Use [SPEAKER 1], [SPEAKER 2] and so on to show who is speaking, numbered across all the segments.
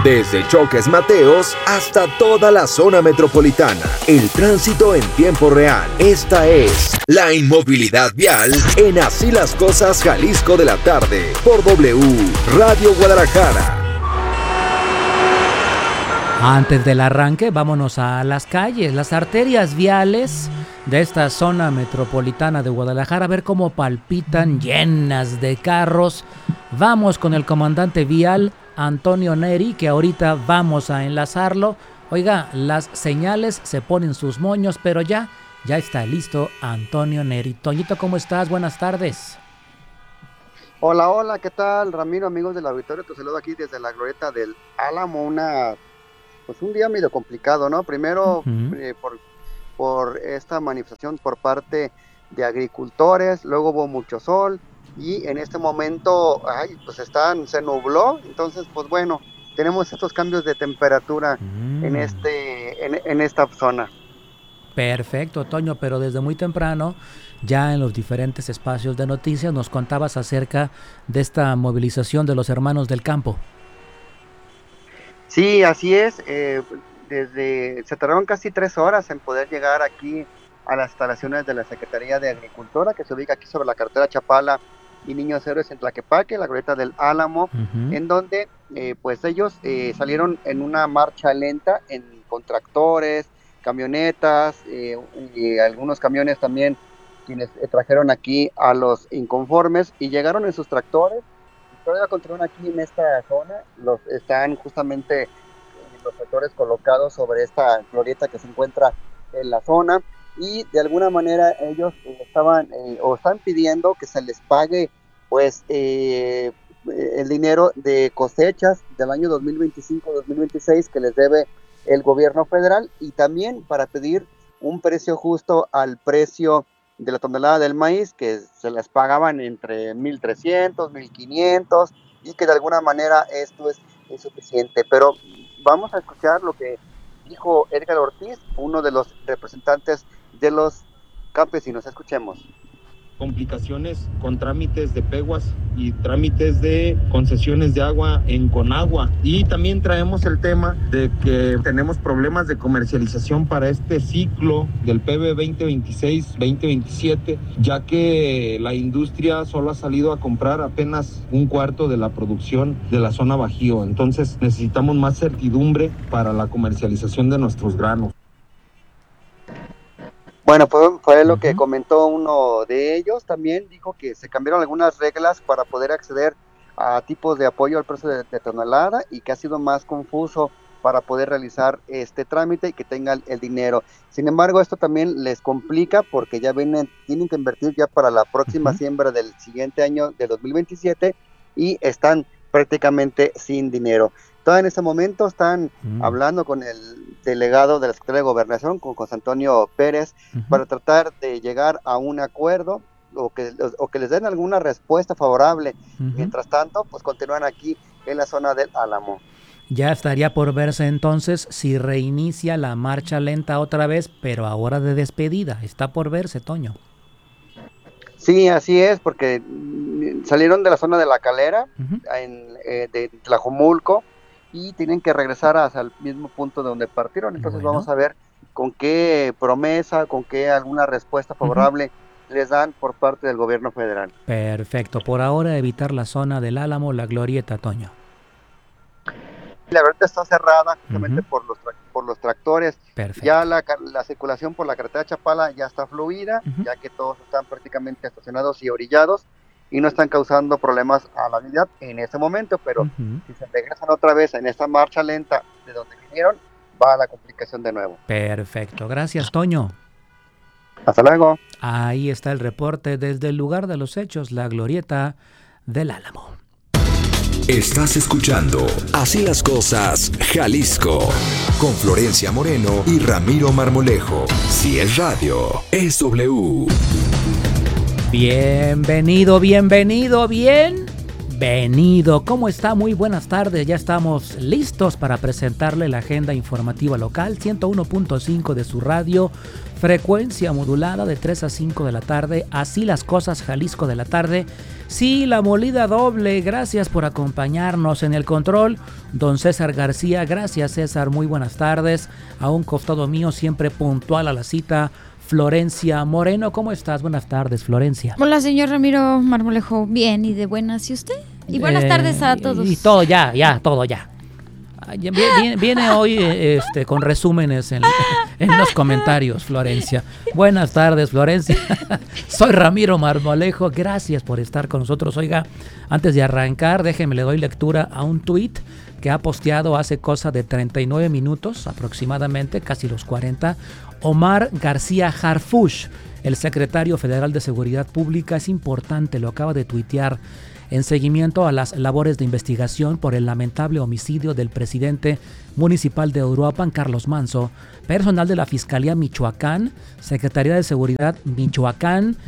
[SPEAKER 1] Desde Choques Mateos hasta toda la zona metropolitana. El tránsito en tiempo real. Esta es la inmovilidad vial en Así las Cosas Jalisco de la tarde por W Radio Guadalajara.
[SPEAKER 2] Antes del arranque, vámonos a las calles, las arterias viales de esta zona metropolitana de Guadalajara, a ver cómo palpitan llenas de carros. Vamos con el comandante vial Antonio Neri, que ahorita vamos a enlazarlo. Oiga, las señales se ponen sus moños, pero ya está listo Antonio Neri. Toñito, ¿cómo estás? Buenas tardes.
[SPEAKER 3] Hola, ¿qué tal, Ramiro, amigos del auditorio? Te saludo aquí desde la glorieta del Álamo, un día medio complicado, ¿no? Primero, por esta manifestación por parte de agricultores, luego hubo mucho sol, y en este momento, se nubló, entonces, pues bueno, tenemos estos cambios de temperatura en esta zona.
[SPEAKER 2] Perfecto, Toño, pero desde muy temprano, ya en los diferentes espacios de noticias, nos contabas acerca de esta movilización de los hermanos del campo.
[SPEAKER 3] Sí, así es, se tardaron casi 3 horas en poder llegar aquí a las instalaciones de la Secretaría de Agricultura, que se ubica aquí sobre la carretera Chapala y Niños Héroes en Tlaquepaque, la glorieta del Álamo, en donde pues ellos salieron en una marcha lenta con tractores, camionetas, y algunos camiones también, quienes trajeron aquí a los inconformes, y llegaron en sus tractores. Todavía continúan aquí en esta zona, están justamente los tractores colocados sobre esta glorieta que se encuentra en la zona, y de alguna manera ellos están pidiendo que se les pague pues el dinero de cosechas del año 2025-2026 que les debe el gobierno federal, y también para pedir un precio justo al precio de la tonelada del maíz, que se les pagaban entre 1,300, 1,500, y que de alguna manera esto es insuficiente. Pero vamos a escuchar lo que dijo Edgar Ortiz, uno de los representantes de los campesinos. Escuchemos.
[SPEAKER 4] Complicaciones con trámites de peguas y trámites de concesiones de agua en Conagua, y también traemos el tema de que tenemos problemas de comercialización para este ciclo del PB 2026-2027, ya que la industria solo ha salido a comprar apenas un cuarto de la producción de la zona Bajío. Entonces necesitamos más certidumbre para la comercialización de nuestros granos.
[SPEAKER 3] Bueno, fue lo que comentó uno de ellos. También dijo que se cambiaron algunas reglas para poder acceder a tipos de apoyo al precio de tonelada, y que ha sido más confuso para poder realizar este trámite y que tengan el dinero. Sin embargo, esto también les complica porque ya tienen que invertir ya para la próxima siembra del siguiente año de 2027, y están prácticamente sin dinero. Todavía en este momento están hablando con el delegado de la Secretaría de Gobernación, con José Antonio Pérez, para tratar de llegar a un acuerdo o que les den alguna respuesta favorable. Mientras tanto, pues continúan aquí en la zona del Álamo.
[SPEAKER 2] Ya estaría por verse entonces si reinicia la marcha lenta otra vez, pero ahora de despedida. Está por verse, Toño.
[SPEAKER 3] Sí, así es, porque salieron de la zona de La Calera, de Tlajomulco, y tienen que regresar hacia el mismo punto de donde partieron. Entonces vamos a ver con qué promesa, con qué alguna respuesta favorable les dan por parte del gobierno federal.
[SPEAKER 2] Perfecto. Por ahora evitar la zona del Álamo, la glorieta, Toño.
[SPEAKER 3] La glorieta está cerrada justamente por los tractores.
[SPEAKER 2] Perfecto.
[SPEAKER 3] Ya la circulación por la carretera Chapala ya está fluida, ya que todos están prácticamente estacionados y orillados, y no están causando problemas a la vialidad en ese momento, pero si se regresan otra vez en esta marcha lenta de donde vinieron, va a la complicación de nuevo.
[SPEAKER 2] Perfecto, gracias, Toño.
[SPEAKER 3] Hasta luego.
[SPEAKER 2] Ahí está el reporte desde el lugar de los hechos, la glorieta del Álamo.
[SPEAKER 1] Estás escuchando Así las Cosas Jalisco, con Florencia Moreno y Ramiro Marmolejo. Si es radio, es W.
[SPEAKER 2] Bienvenido, bien. bienvenido. ¿Cómo está? Muy buenas tardes. Ya estamos listos para presentarle la agenda informativa local 101.5 de su radio, frecuencia modulada de 3 a 5 de la tarde. Así las cosas, Jalisco de la tarde. Sí, la molida doble. Gracias por acompañarnos en el control. Don César García. Gracias, César. Muy buenas tardes. A un costado mío, siempre puntual a la cita, Florencia Moreno. ¿Cómo estás? Buenas tardes, Florencia.
[SPEAKER 5] Hola, señor Ramiro Marmolejo. Bien, ¿y de buenas? ¿Y usted? Y buenas tardes a todos.
[SPEAKER 2] Y todo ya, todo ya. Viene hoy con resúmenes en los comentarios, Florencia. Buenas tardes, Florencia. Soy Ramiro Marmolejo. Gracias por estar con nosotros. Oiga, antes de arrancar, déjeme, le doy lectura a un tuit que ha posteado hace cosa de 39 minutos aproximadamente, casi los 40, Omar García Harfuch, el secretario federal de Seguridad Pública. Es importante, lo acaba de tuitear en seguimiento a las labores de investigación por el lamentable homicidio del presidente municipal de Uruapan, Carlos Manzo. Personal de la Fiscalía Michoacán, Secretaría de Seguridad Michoacán,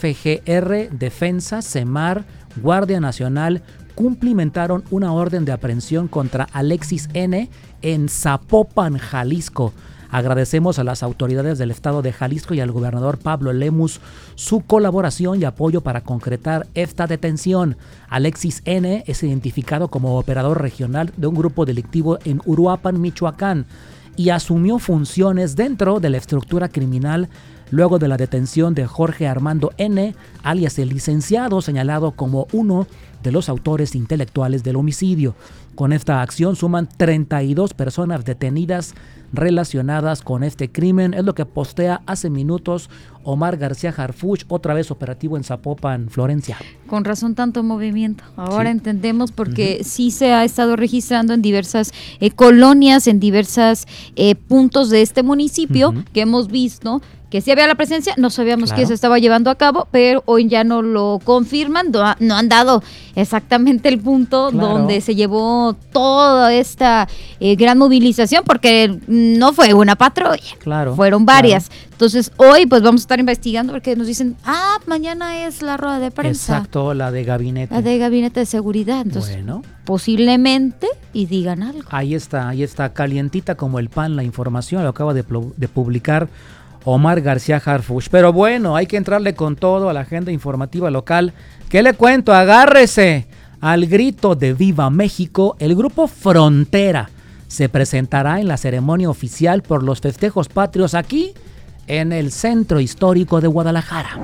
[SPEAKER 2] FGR, Defensa, CEMAR, Guardia Nacional, cumplimentaron una orden de aprehensión contra Alexis N. en Zapopan, Jalisco. Agradecemos a las autoridades del estado de Jalisco y al gobernador Pablo Lemus su colaboración y apoyo para concretar esta detención. Alexis N. es identificado como operador regional de un grupo delictivo en Uruapan, Michoacán, y asumió funciones dentro de la estructura criminal luego de la detención de Jorge Armando N., alias el licenciado, señalado como uno de los autores intelectuales del homicidio. Con esta acción suman 32 personas detenidas relacionadas con este crimen. Es lo que postea hace minutos Omar García Harfuch, otra vez operativo en Zapopan, Florencia.
[SPEAKER 5] Con razón tanto movimiento. Ahora sí entendemos porque sí se ha estado registrando en diversas colonias, en diversos puntos de este municipio que hemos visto que sí había la presencia, no sabíamos que se estaba llevando a cabo, pero hoy ya no lo confirman, no han dado exactamente el punto donde se llevó toda esta gran movilización, porque no fue una patrulla, fueron varias. Entonces hoy pues vamos a estar investigando porque nos dicen, mañana es la rueda de prensa.
[SPEAKER 2] Exacto, la de gabinete.
[SPEAKER 5] La de gabinete de seguridad, entonces posiblemente y digan algo.
[SPEAKER 2] Ahí está, calientita como el pan la información, lo acaba de publicar Omar García Harfuch. Pero bueno, hay que entrarle con todo a la agenda informativa local. ¿Qué le cuento? Agárrese. Al grito de Viva México, el grupo Frontera se presentará en la ceremonia oficial por los festejos patrios aquí en el centro histórico de Guadalajara.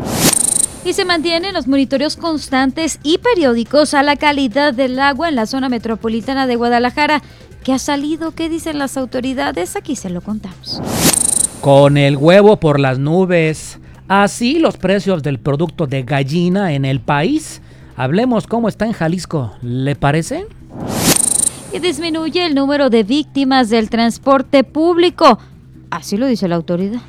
[SPEAKER 5] Y se mantienen los monitoreos constantes y periódicos a la calidad del agua en la zona metropolitana de Guadalajara. ¿Qué ha salido? ¿Qué dicen las autoridades? Aquí se lo contamos.
[SPEAKER 2] Con el huevo por las nubes, así los precios del producto de gallina en el país. Hablemos cómo está en Jalisco, ¿le parece?
[SPEAKER 5] Y disminuye el número de víctimas del transporte público, así lo dice la autoridad.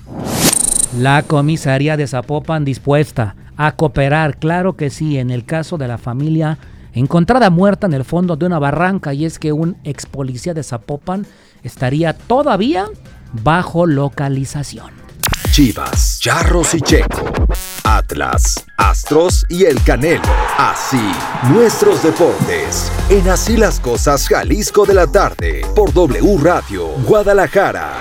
[SPEAKER 2] La comisaría de Zapopan dispuesta a cooperar, claro que sí, en el caso de la familia encontrada muerta en el fondo de una barranca, y es que un ex policía de Zapopan estaría todavía bajo localización.
[SPEAKER 1] Chivas, Charros y Checo, Atlas, Astros y el Canelo. Así, nuestros deportes. En Así las Cosas, Jalisco de la tarde, por W Radio, Guadalajara.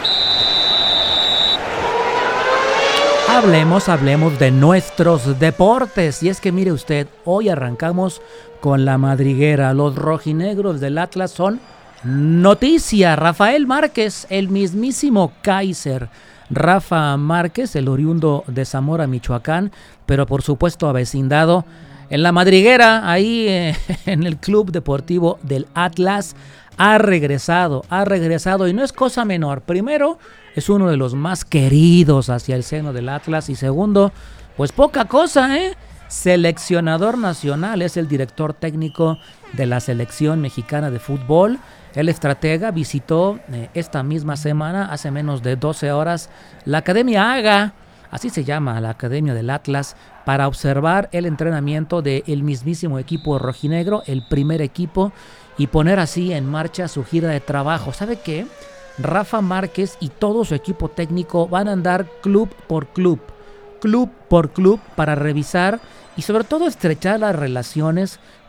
[SPEAKER 2] Hablemos de nuestros deportes. Y es que mire usted, hoy arrancamos con la madriguera. Los rojinegros del Atlas son noticia. Rafael Márquez, el mismísimo Kaiser. Rafa Márquez, el oriundo de Zamora, Michoacán, pero por supuesto avecindado en la madriguera, ahí en el Club Deportivo del Atlas. Ha regresado y no es cosa menor. Primero, es uno de los más queridos hacia el seno del Atlas, y segundo, pues poca cosa, seleccionador nacional, es el director técnico de la selección mexicana de fútbol. El estratega visitó esta misma semana, hace menos de 12 horas, la Academia AGA, así se llama, la Academia del Atlas, para observar el entrenamiento del mismísimo equipo rojinegro, el primer equipo, y poner así en marcha su gira de trabajo. ¿Sabe qué? Rafa Márquez y todo su equipo técnico van a andar club por club para revisar y sobre todo estrechar las relaciones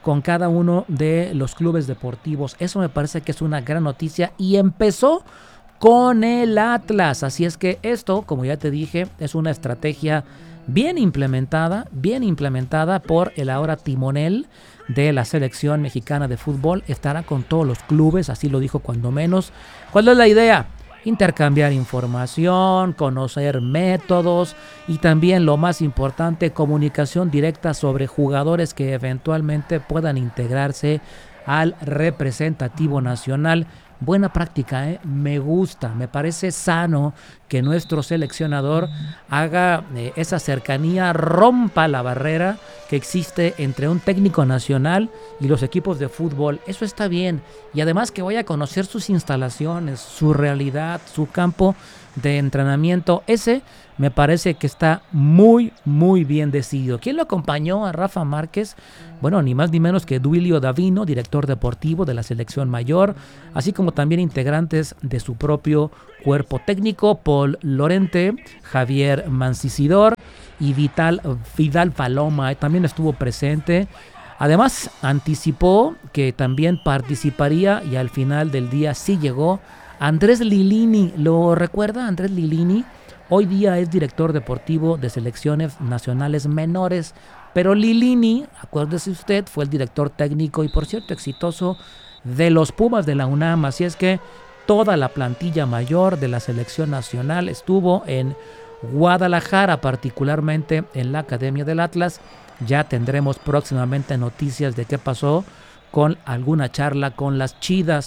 [SPEAKER 2] con cada uno de los clubes deportivos. Eso me parece que es una gran noticia y empezó con el Atlas. Así es que esto, como ya te dije, es una estrategia bien implementada por el ahora timonel de la selección mexicana de fútbol. Estará con todos los clubes, así lo dijo cuando menos. ¿Cuál es la idea? Intercambiar información, conocer métodos y también, lo más importante, comunicación directa sobre jugadores que eventualmente puedan integrarse al representativo nacional. Buena práctica, me gusta, me parece sano que nuestro seleccionador haga esa cercanía, rompa la barrera que existe entre un técnico nacional y los equipos de fútbol. Eso está bien, y además que vaya a conocer sus instalaciones, su realidad, su campo de entrenamiento. Ese me parece que está muy, muy bien decidido. ¿Quién lo acompañó a Rafa Márquez? Bueno, ni más ni menos que Duilio Davino, director deportivo de la selección mayor, así como también integrantes de su propio cuerpo técnico, Paul Lorente, Javier Mancisidor y Vidal Paloma, también estuvo presente. Además, anticipó que también participaría, y al final del día sí llegó, Andrés Lilini. ¿Lo recuerda Andrés Lilini? Hoy día es director deportivo de selecciones nacionales menores, pero Lilini, acuérdese usted, fue el director técnico y, por cierto, exitoso de los Pumas de la UNAM. Así es que toda la plantilla mayor de la selección nacional estuvo en Guadalajara, particularmente en la Academia del Atlas. Ya tendremos próximamente noticias de qué pasó con alguna charla con las chidas,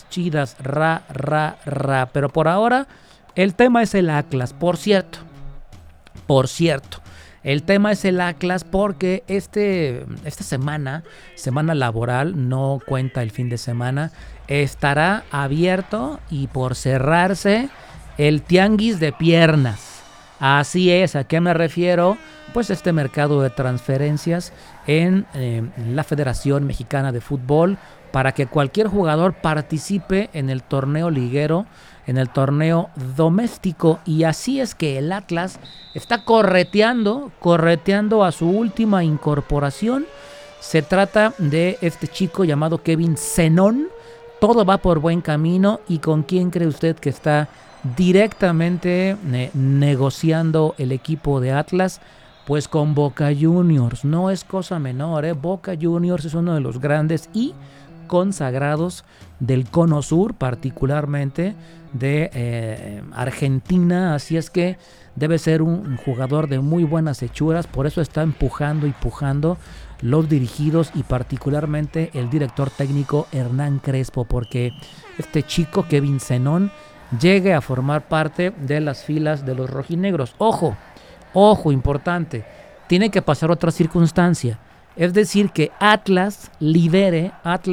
[SPEAKER 2] pero por ahora el tema es el Atlas. Por cierto, el tema es el Atlas porque esta semana laboral, no cuenta el fin de semana, estará abierto y por cerrarse el tianguis de piernas. Así es, ¿a qué me refiero? Pues este mercado de transferencias en la Federación Mexicana de Fútbol, para que cualquier jugador participe en el torneo liguero, en el torneo doméstico. Y así es que el Atlas está correteando a su última incorporación. Se trata de este chico llamado Kevin Zenón. Todo va por buen camino. ¿Y con quién cree usted que está directamente negociando el equipo de Atlas? Pues con Boca Juniors. No es cosa menor, Boca Juniors es uno de los grandes y consagrados del Cono Sur, particularmente de Argentina. Así es que debe ser un jugador de muy buenas hechuras. Por eso está empujando los dirigidos y particularmente el director técnico Hernán Crespo, porque este chico Kevin Zenón llegue a formar parte de las filas de los rojinegros. Ojo, importante, tiene que pasar otra circunstancia, es decir, que Atlas libere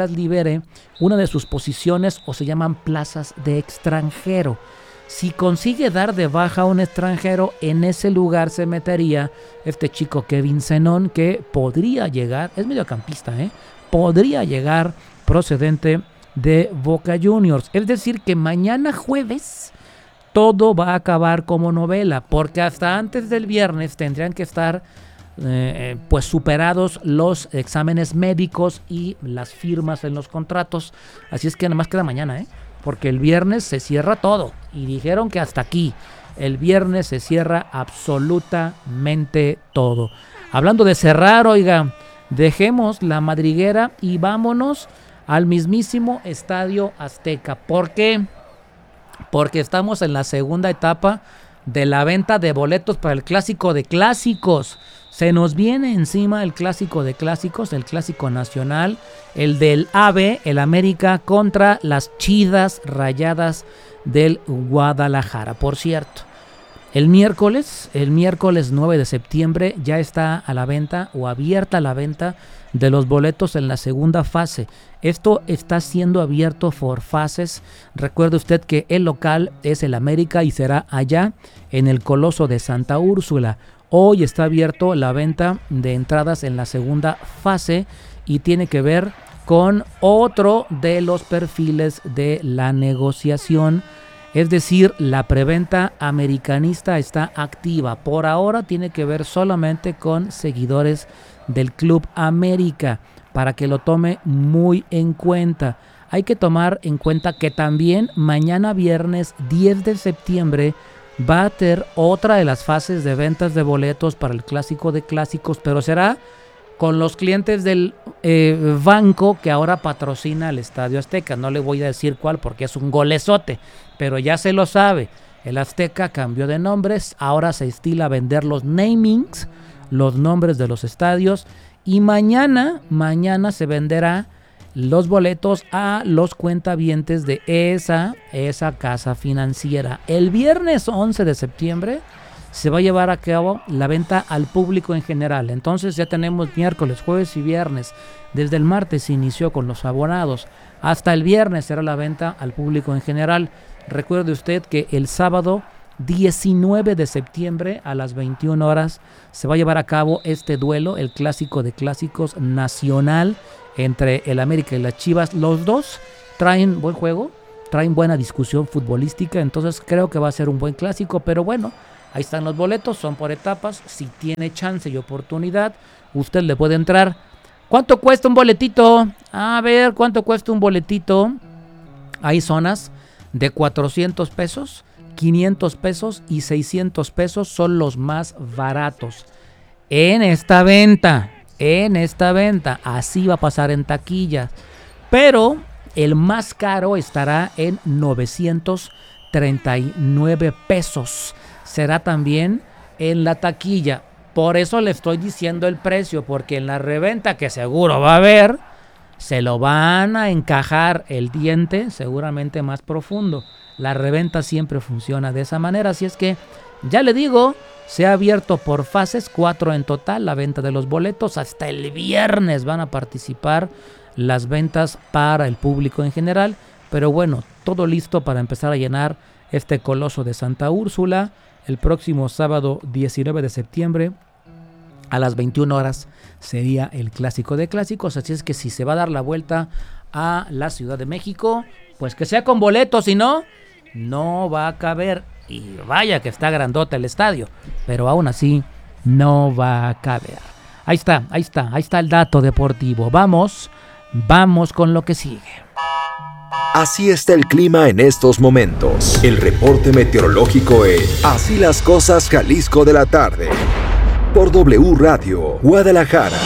[SPEAKER 2] una de sus posiciones, o se llaman plazas de extranjero. Si consigue dar de baja a un extranjero, en ese lugar se metería este chico Kevin Zenón, que podría llegar, es mediocampista, podría llegar procedente de Boca Juniors. Es decir, que mañana jueves todo va a acabar como novela, porque hasta antes del viernes tendrían que estar pues superados los exámenes médicos y las firmas en los contratos. Así es que nada más queda mañana, porque el viernes se cierra todo y dijeron que hasta aquí. El viernes se cierra absolutamente todo. Hablando de cerrar, oiga, dejemos la madriguera y vámonos al mismísimo Estadio Azteca. ¿Por qué? Porque estamos en la segunda etapa de la venta de boletos para el Clásico de Clásicos. Se nos viene encima el Clásico de Clásicos, el Clásico Nacional, el del AVE, el América contra las Chivas Rayadas del Guadalajara. Por cierto, el miércoles 9 de septiembre ya está a la venta o abierta la venta de los boletos en la segunda fase. Esto está siendo abierto por fases. Recuerde usted que el local es el América y será allá en el Coloso de Santa Úrsula. Hoy está abierto la venta de entradas en la segunda fase y tiene que ver con otro de los perfiles de la negociación. Es decir, la preventa americanista está activa. Por ahora tiene que ver solamente con seguidores del Club América. para que lo tome muy en cuenta. Hay que tomar en cuenta que también mañana viernes 10 de septiembre va a ter otra de las fases de ventas de boletos para el Clásico de Clásicos, pero será con los clientes del banco que ahora patrocina el Estadio Azteca. No le voy a decir cuál porque es un golezote, pero ya se lo sabe. El Azteca cambió de nombres, ahora se estila a vender los namings, los nombres de los estadios, y mañana se venderá los boletos a los cuentavientes de esa casa financiera. El viernes 11 de septiembre se va a llevar a cabo la venta al público en general. Entonces ya tenemos miércoles, jueves y viernes. Desde el martes se inició con los abonados. Hasta el viernes será la venta al público en general. Recuerde usted que el sábado 19 de septiembre a las 21 horas se va a llevar a cabo este duelo, el Clásico de Clásicos nacional entre el América y las Chivas. Los dos traen buen juego, traen buena discusión futbolística, entonces creo que va a ser un buen clásico, pero bueno, ahí están los boletos, son por etapas. Si tiene chance y oportunidad, usted le puede entrar. ¿Cuánto cuesta un boletito? A ver, ¿cuánto cuesta un boletito? Hay zonas de 400 pesos, 500 pesos y 600 pesos son los más baratos. En esta venta, así va a pasar en taquillas. Pero el más caro estará en 939 pesos. Será también en la taquilla. Por eso le estoy diciendo el precio, porque en la reventa, que seguro va a haber, se lo van a encajar el diente seguramente más profundo. La reventa siempre funciona de esa manera, así es que ya le digo, se ha abierto por fases, 4 en total, la venta de los boletos. Hasta el viernes van a participar las ventas para el público en general, pero bueno, todo listo para empezar a llenar este coloso de Santa Úrsula. El próximo sábado 19 de septiembre a las 21 horas sería el Clásico de Clásicos, así es que si se va a dar la vuelta a la Ciudad de México, pues que sea con boletos, si no, no va a caber. Y vaya que está grandota el estadio, pero aún así no va a caber. Ahí está el dato deportivo. Vamos con lo que sigue.
[SPEAKER 1] Así está el clima en estos momentos. El reporte meteorológico en Así las Cosas Jalisco de la tarde. Por W Radio, Guadalajara.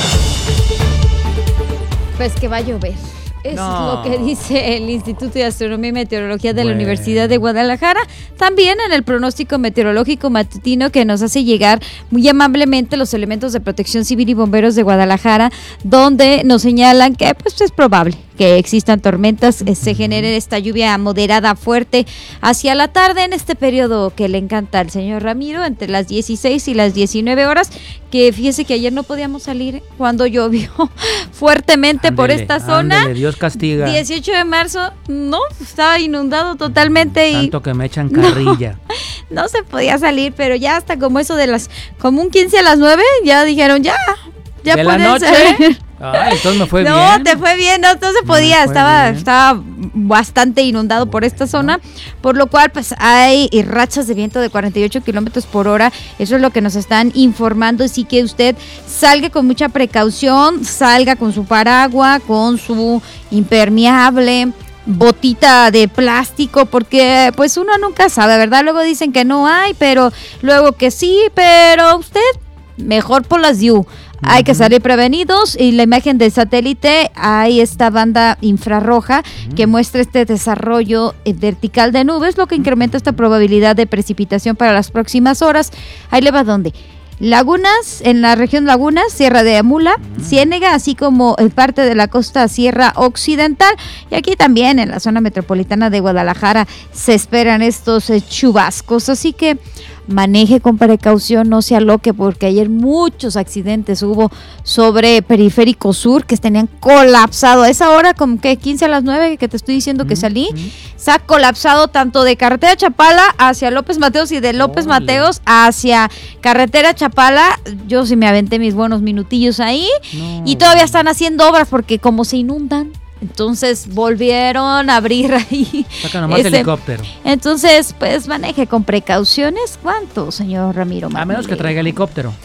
[SPEAKER 5] Pues que va a llover. Eso es lo que dice el Instituto de Astronomía y Meteorología de la Universidad de Guadalajara. También en el pronóstico meteorológico matutino que nos hace llegar muy amablemente los elementos de Protección Civil y Bomberos de Guadalajara, donde nos señalan que pues es probable que existan tormentas, se genere esta lluvia moderada fuerte hacia la tarde en este periodo que le encanta al señor Ramiro, entre las 16 y las 19 horas, que fíjese que ayer no podíamos salir cuando llovió fuertemente por esta zona.
[SPEAKER 2] Ándele, Dios castiga.
[SPEAKER 5] 18 de marzo, no, estaba inundado totalmente.
[SPEAKER 2] Tanto que me echan carrilla.
[SPEAKER 5] No se podía salir, pero ya hasta como eso de como un 15 a las 9, ya dijeron ya
[SPEAKER 2] ¿de la noche?
[SPEAKER 5] Salir.
[SPEAKER 2] Ay, entonces me fue bien.
[SPEAKER 5] No, te fue bien, no se podía, estaba bastante inundado por esta zona, por lo cual pues hay rachas de viento de 48 kilómetros por hora, eso es lo que nos están informando, así que usted salga con mucha precaución, salga con su paraguas, con su impermeable, botita de plástico, porque pues uno nunca sabe, ¿verdad? Luego dicen que no hay, pero luego que sí, pero usted mejor por las DIU. Hay que salir prevenidos, y la imagen de satélite, hay esta banda infrarroja que muestra este desarrollo vertical de nubes, lo que incrementa esta probabilidad de precipitación para las próximas horas. Ahí le va donde. Lagunas, en la región Lagunas, Sierra de Amula, Ciénega, así como parte de la costa Sierra Occidental, y aquí también en la zona metropolitana de Guadalajara se esperan estos chubascos, así que maneje con precaución, no se aloque, porque ayer muchos accidentes hubo sobre Periférico Sur que tenían colapsado a esa hora, como que 15 a las 9 que te estoy diciendo que salí, se ha colapsado tanto de carretera Chapala hacia López Mateos y de López Mateos hacia carretera Chapala. Yo sí me aventé mis buenos minutillos ahí, y todavía están haciendo obras porque como se inundan, entonces volvieron a abrir ahí.
[SPEAKER 2] Saca nomás helicóptero.
[SPEAKER 5] Entonces, pues maneje con precauciones. ¿Cuánto, señor Ramiro Martínez?
[SPEAKER 2] A menos que traiga helicóptero.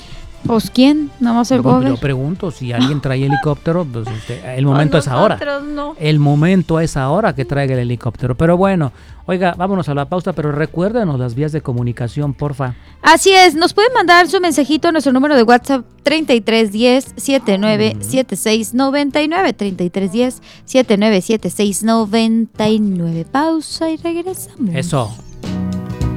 [SPEAKER 5] Pues ¿quién? Nada más el
[SPEAKER 2] Yo
[SPEAKER 5] gobierno.
[SPEAKER 2] pregunto si alguien trae helicóptero, pues el momento es ahora.
[SPEAKER 5] No.
[SPEAKER 2] El momento es ahora que traiga el helicóptero. Pero bueno, oiga, vámonos a la pausa, pero recuérdenos las vías de comunicación, porfa.
[SPEAKER 5] Así es, nos pueden mandar su mensajito a nuestro número de WhatsApp 3310-797699, 3310-797699. Pausa y regresamos.
[SPEAKER 2] Eso.